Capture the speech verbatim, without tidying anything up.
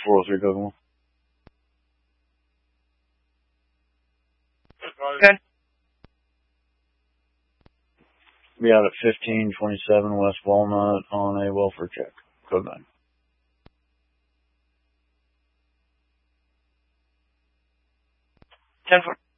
four oh three Kokomo. Okay. Be out at fifteen twenty-seven West Walnut on a welfare check. Code nine. ten four.